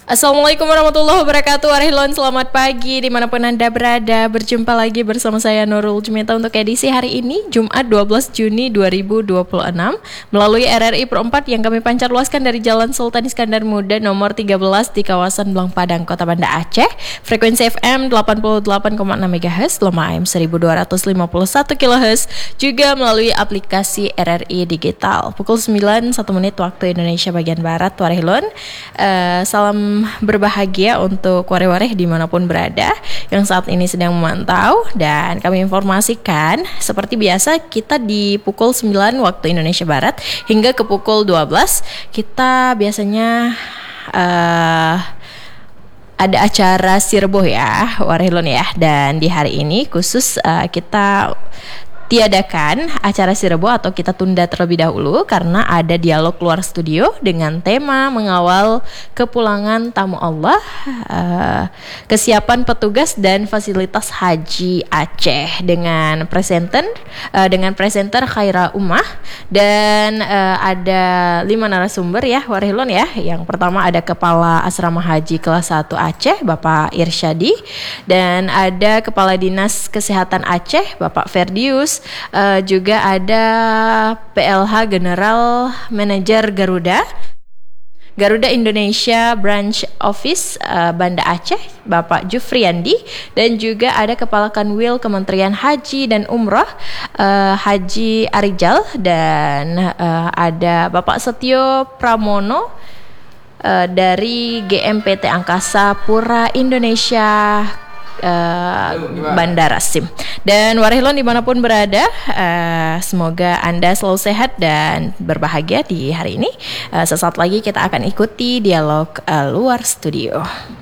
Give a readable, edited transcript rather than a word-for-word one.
Assalamualaikum warahmatullahi wabarakatuh. Warahilon, selamat pagi dimanapun Anda berada. Berjumpa lagi bersama saya Nurul Jumita untuk edisi hari ini Jumat 12 Juni 2026 melalui RRI Pro 4 yang kami pancar luaskan dari Jalan Sultan Iskandar Muda nomor 13 di kawasan Belang Padang, Kota Banda Aceh. Frekuensi FM 88,6 MHz, Loma AM 1251 kHz, juga melalui aplikasi RRI Digital. Pukul 9, 1 menit waktu Indonesia bagian Barat. Warahilon, salam berbahagia untuk wareh-wareh dimanapun berada yang saat ini sedang memantau. Dan kami informasikan seperti biasa kita di pukul 9 waktu Indonesia Barat hingga ke pukul 12 kita biasanya ada acara Sirboh ya Warehilon ya. Dan di hari ini khusus kita tiadakan acara Sirebo atau kita tunda terlebih dahulu karena ada dialog luar studio dengan tema mengawal kepulangan tamu Allah, kesiapan petugas dan fasilitas haji Aceh dengan presenter Khaira Ummah. Dan ada 5 narasumber ya Warhilon ya. Yang pertama ada Kepala Asrama Haji kelas 1 Aceh Bapak Irsyadi, dan ada Kepala Dinas Kesehatan Aceh Bapak Ferdius. Juga ada PLH General Manager Garuda Indonesia Branch Office Banda Aceh Bapak Jufriandi, dan juga ada Kepala Kanwil Kementerian Haji dan Umroh Haji Arijal, dan ada Bapak Setio Pramono dari GMPT Angkasa Pura Indonesia Bandara SIM. Dan Warahilon dimanapun berada, semoga Anda selalu sehat dan berbahagia di hari ini. Sesaat lagi kita akan ikuti dialog luar studio.